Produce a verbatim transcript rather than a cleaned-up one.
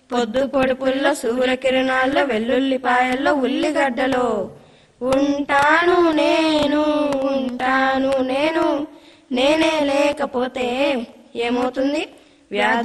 పొద్దు పొడుపుల్లో సూర్యకిరణాల్లో వెల్లుల్లిపాయల్లో ఉల్లిగడ్డలో ఉంటాను నేను ఉంటాను నేను నేనే లేకపోతే ఏమవుతుంది? వ్యాధి